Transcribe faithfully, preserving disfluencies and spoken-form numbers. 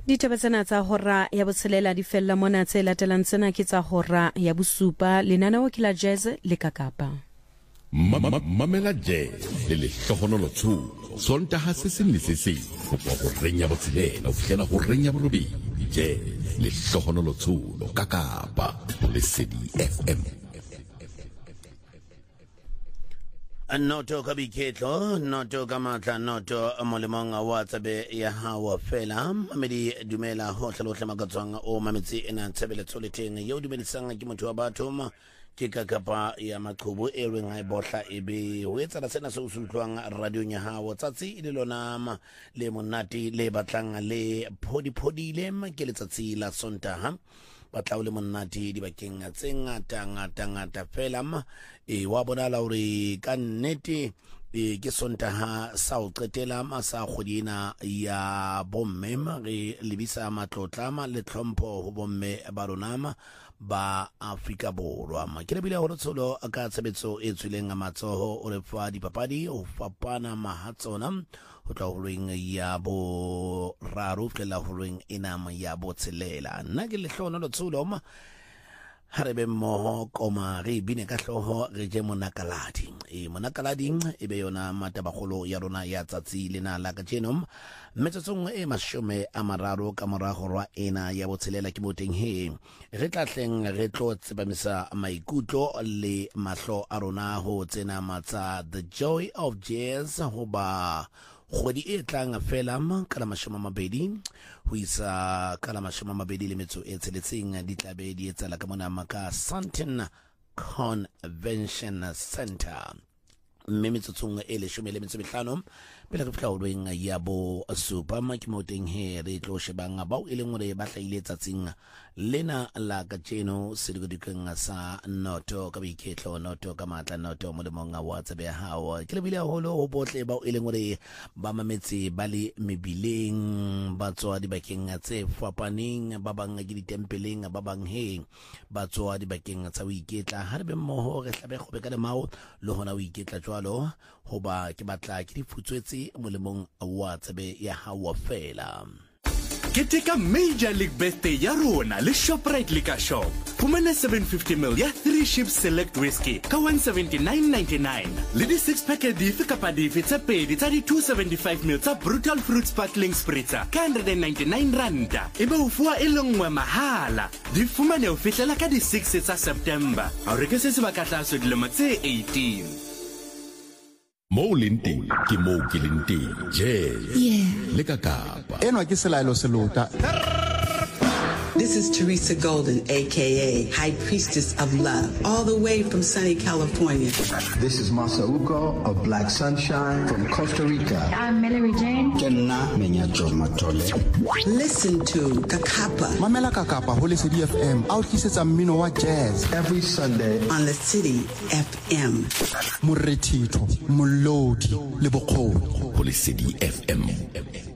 Ditaba tsena tsa hora ya botshelela di fella mona tse latelang tsena ke tsa hora ya bosupa lenaneo ke la jazz le kakapa. Mamela jazz le le hlohonolo tshulo sontaha se seng le se seng go bua go renya botshelela o fihlela go renya borobedi jazz le hlohonolo tshulo kakapa Lesedi F M. Noto ka biketlo, noto ka matla, noto molemong wa tsabe ya hawa fela. Mamedi dumela ho tlalohle magatswang o mametsi ena tshebeletso le teng yo dumelisang ke motho wa batho ke kakapa ya maqhubu e reng ha botla e be ho etsa sena se usutlwang radio nya hawo tsatsi ile lona le monati le batlang le phodi phodi le ke letsatsi la Sontaha batla le monati di bakeng tse ngata ngata ngata fela e wa bona la hore ka nnete e ke Sontaha sa o qetela ma sa kgodina ya bomme re lebisa matlotlama le tlhompho ho bomme ba rona ba Afrika Borwa ma ke lebile hore tsolo ka tshebetso e tswileng a matsoho o re fa dipapadi o fapana mahatsona ho tla ho reng ya bo raro fela ho reng inama ya botshelela nna ke le hlono lo tsolo ma harebe moho koma re bine ka hloho re je monakaladi e monakaladi e be yona matabagolo ya rona ya tsatsi lena la ka tjenom metsotsong e mashome a mararo ka morago rwa ena ya botshelela ke boteng he re tlatleng re tlo tsebamisa maikutlo le mahlo a rona ho tsena matsa the joy of jazz ho ba kgwedi e tlang fela ka la mashome a mabedi ho isa ka la mashome a mabedi le metso e tsheletseng di tlabe di etsala ka mona maka Sandton Convention Center mme metsotsong e leshome le metso mehlano pele re fihla ho reng ya bo super makimoteng he re tlo shebang ba o eleng hore ba hlaile tsatsing lena la ka tseno se di dikeng sa noto ka boiketlo noto ka matla noto mo lemong wa tsebe hawo ke lebile holo ho botle ba o eleng hore ba mametse ba le mebileng ba tswa di bakeng tse fapaneng ba bang ke ditempeleng ba bang he ba tswa di bakeng tsa o iketla ha re be mmoho re hlabe go be ka le mau le hona o iketla jwalo hoba ke batla ke di futswetse mo lemong wa tsebe ya hawo fela. Keteka Major League Birthday ya rona le Shoprite Liquor Shop. Fumana seven fifty milliliters ya three Ships Select Whiskey ka one seventy-nine ninety-nine. Le di six pack dife kapa dife tsa pedi tsa di two seventy-five milliliters tsa Brutal Fruit Sparkling Spritzer ka one ninety-nine randa. Ebe o fuwa e lengwe mahala. Di fumane o fihlela ka di six tsa September. A re ke se se ba ka tlaso dilemo tse eighteen. Mo linting ke mo ke linting jazz yeah le kakapa enwa ke selaelo selota. This is Teresa Golden, a k a. High Priestess of Love, all the way from sunny California. This is Masauko of Black Sunshine from Costa Rica. I'm Mallory Jane. Kenna Menyacho Matole. Listen to Kakapa. Mamela Kakapa, Holy City F M, out kisetsa mmino wa jazz. Every Sunday on the City F M. Moretito, Molodi, le Bokgoni. Holy City F M.